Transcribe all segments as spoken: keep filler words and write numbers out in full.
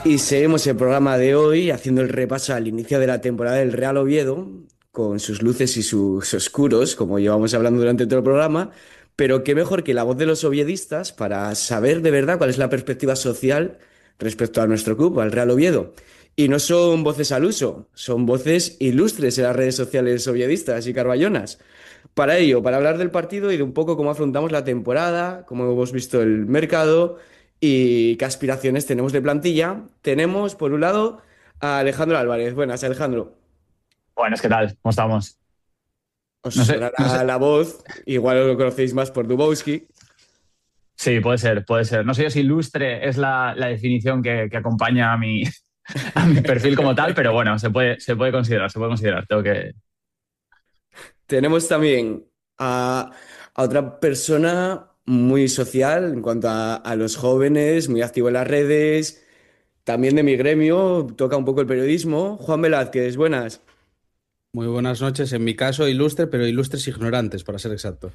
Y seguimos el programa de hoy haciendo el repaso al inicio de la temporada del Real Oviedo, con sus luces y sus oscuros, como llevamos hablando durante todo el programa, pero qué mejor que la voz de los oviedistas para saber de verdad cuál es la perspectiva social respecto a nuestro club, al Real Oviedo. Y no son voces al uso, son voces ilustres en las redes sociales oviedistas y carballonas. Para ello, para hablar del partido y de un poco cómo afrontamos la temporada, cómo hemos visto el mercado y qué aspiraciones tenemos de plantilla, tenemos por un lado a Alejandro Álvarez. Buenas, Alejandro. Buenas, ¿qué tal? ¿Cómo estamos? Os No sé, no sonará sé. la voz, igual lo conocéis más por Dubowski. Sí, puede ser, puede ser. No sé yo si ilustre es la, la definición que, que acompaña a mi, a mi perfil como tal, pero bueno, se puede, se puede considerar, se puede considerar. Tengo que... Tenemos también a, a otra persona muy social en cuanto a, a los jóvenes, muy activo en las redes, también de mi gremio, toca un poco el periodismo. Juan Velázquez, buenas. Muy buenas noches. En mi caso, ilustre, pero ilustres ignorantes, para ser exacto.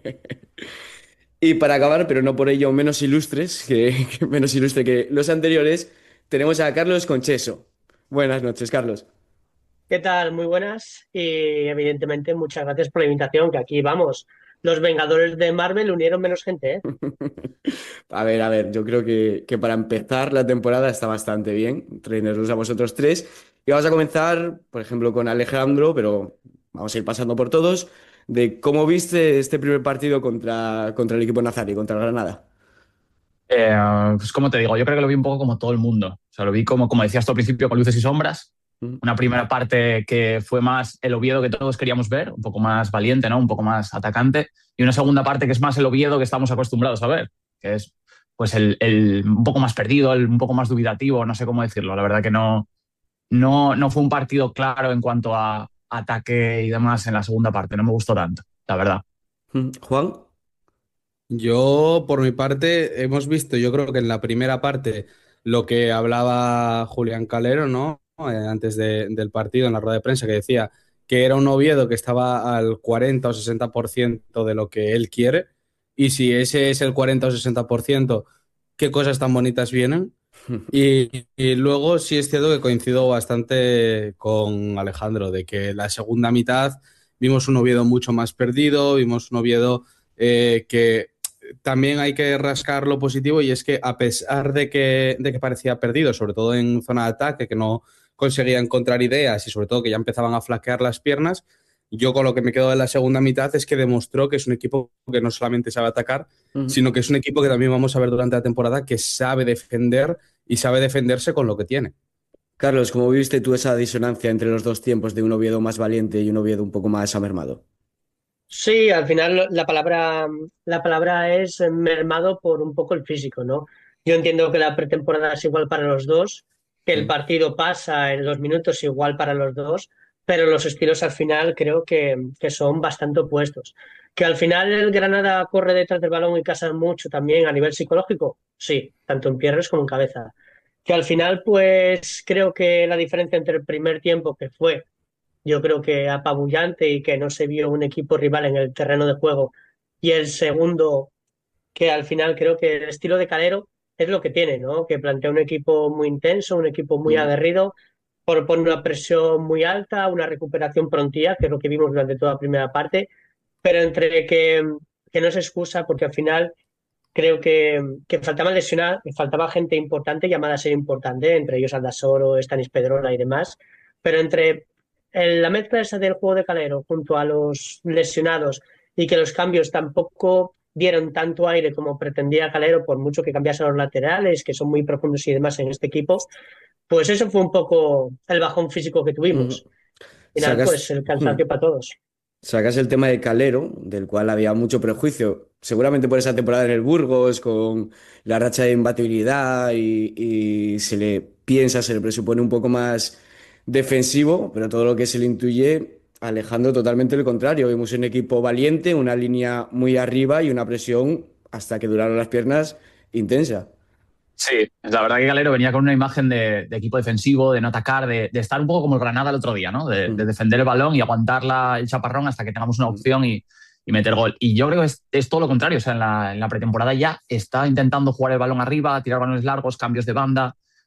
Y para acabar, pero no por ello menos ilustres, que, que menos ilustre que los anteriores, tenemos a Carlos Concheso. Buenas noches, Carlos. ¿Qué tal? Muy buenas y evidentemente muchas gracias por la invitación, que aquí vamos. Los Vengadores de Marvel unieron menos gente, ¿eh? A ver, a ver, yo creo que, que para empezar la temporada está bastante bien, traernos a vosotros tres. Y vamos a comenzar, por ejemplo, con Alejandro, pero vamos a ir pasando por todos, de cómo viste este primer partido contra, contra el equipo nazarí, contra el Granada. Eh, pues como te digo, yo creo que lo vi un poco como todo el mundo. O sea, lo vi como, como decías tú al principio, con luces y sombras. Mm. Una primera parte que fue más el Oviedo que todos queríamos ver, un poco más valiente, ¿no? Un poco más atacante. Y una segunda parte que es más el Oviedo que estamos acostumbrados a ver, que es pues el, el un poco más perdido, el un poco más dubitativo, no sé cómo decirlo. La verdad que no, no, no fue un partido claro en cuanto a ataque y demás en la segunda parte. No me gustó tanto, la verdad. Mm. Juan. Yo, por mi parte, hemos visto, yo creo que en la primera parte, lo que hablaba Julián Calero, ¿no? Eh, antes de- del partido, en la rueda de prensa, que decía que era un Oviedo que estaba al cuarenta o sesenta por ciento de lo que él quiere. Y si ese es el cuarenta o sesenta por ciento, ¿qué cosas tan bonitas vienen? Y, y luego sí es cierto que coincido bastante con Alejandro, de que la segunda mitad vimos un Oviedo mucho más perdido, vimos un Oviedo eh, que también hay que rascar lo positivo, y es que a pesar de que, de que parecía perdido, sobre todo en zona de ataque, que no conseguía encontrar ideas y sobre todo que ya empezaban a flaquear las piernas, yo con lo que me quedo de la segunda mitad es que demostró que es un equipo que no solamente sabe atacar, Mm. sino que es un equipo que también vamos a ver durante la temporada que sabe defender y sabe defenderse con lo que tiene. Carlos, ¿cómo viste tú esa disonancia entre los dos tiempos de un Oviedo más valiente y un Oviedo un poco más amermado? Sí, al final la palabra, la palabra es mermado por un poco el físico, ¿no? Yo entiendo que la pretemporada es igual para los dos, que el Mm. partido pasa en los minutos igual para los dos, pero los estilos al final creo que, que son bastante opuestos. Que al final el Granada corre detrás del balón y casa mucho también a nivel psicológico, sí, tanto en piernas como en cabeza. Que al final, pues creo que la diferencia entre el primer tiempo, que fue yo creo que apabullante y que no se vio un equipo rival en el terreno de juego. Y el segundo, que al final creo que el estilo de Calero es lo que tiene, ¿no? Que plantea un equipo muy intenso, un equipo muy Mm. aguerrido, por poner una presión muy alta, una recuperación prontía, que es lo que vimos durante toda la primera parte, pero entre que, que no se excusa, porque al final creo que, que faltaba lesionar, faltaba gente importante llamada a ser importante, entre ellos Aldasoro, Stanis Pedrola y demás, pero entre el- la mezcla esa del juego de Calero junto a los lesionados y que los cambios tampoco dieron tanto aire como pretendía Calero, por mucho que cambiase los laterales, que son muy profundos y demás en este equipo, pues eso fue un poco el bajón físico que Mm. tuvimos. Al final, Sacas, pues el mm. cansancio para todos. Sacas el tema de Calero, del cual había mucho prejuicio, seguramente por esa temporada en el Burgos, con la racha de imbatibilidad y, y se le piensa, se le presupone un poco más defensivo, pero todo lo que se le intuye, Alejandro, totalmente lo contrario. Vimos un equipo valiente, una línea muy arriba y una presión hasta que duraron las piernas intensa. Sí, la verdad que Galero venía con una imagen de, de equipo defensivo, de no atacar, de, de estar un poco como el Granada el otro día, ¿no? De, de Mm. defender el balón y aguantar la- el chaparrón hasta que tengamos una Mm. opción y, y meter gol. Y yo creo que es, es todo lo contrario. O sea, en la, en la pretemporada ya está intentando jugar el balón arriba, tirar balones largos, cambios de banda.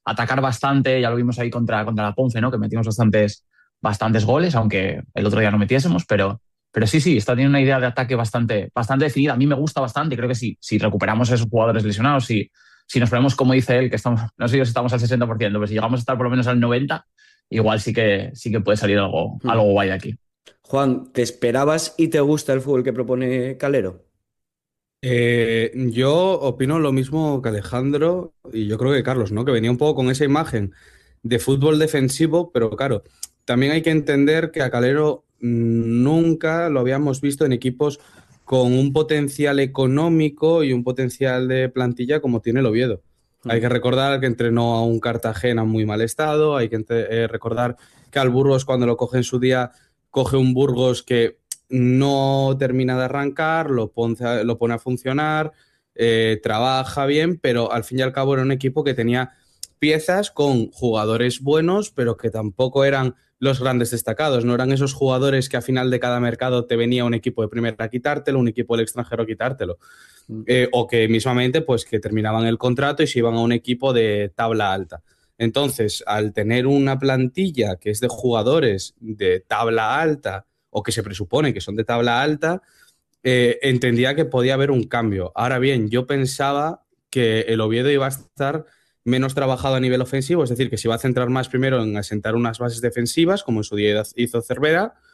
atacar bastante, ya lo vimos ahí contra, contra la Ponce, ¿no? Que metimos bastantes, bastantes goles, aunque el otro día no metiésemos, pero, pero sí, sí, está teniendo una idea de ataque bastante, bastante definida. A mí me gusta bastante y creo que sí, si recuperamos a esos jugadores lesionados, si, si nos ponemos, como dice él, que estamos, no sé si estamos al sesenta por ciento, pero si llegamos a estar por lo menos al noventa por ciento, igual sí que, sí que puede salir algo, Hmm. algo guay de aquí. Juan, ¿te esperabas y te gusta el fútbol que propone Calero? Eh, yo opino lo mismo que Alejandro y yo creo que Carlos, ¿no? Que venía un poco con esa imagen de fútbol defensivo, pero claro, también hay que entender que a Calero mm, nunca lo habíamos visto en equipos con un potencial económico y un potencial de plantilla como tiene el Oviedo. Hay Hmm. que recordar que entrenó a un Cartagena en muy mal estado, hay que ente- eh, recordar que al Burgos cuando lo coge en su día, coge un Burgos que no termina de arrancar, lo pone, lo pone a funcionar, eh, trabaja bien, pero al fin y al cabo era un equipo que tenía piezas con jugadores buenos, pero que tampoco eran los grandes destacados, no eran esos jugadores que a final de cada mercado te venía un equipo de primera a quitártelo, un equipo del extranjero a quitártelo, Hmm. eh, o que mismamente pues que terminaban el contrato y se iban a un equipo de tabla alta. Entonces, al tener una plantilla que es de jugadores de tabla alta, o que se presupone que son de tabla alta, eh, entendía que podía haber un cambio. Ahora bien, yo pensaba que el Oviedo iba a estar menos trabajado a nivel ofensivo, es decir, que se iba a centrar más primero en asentar unas bases defensivas, como en su día hizo Cervera,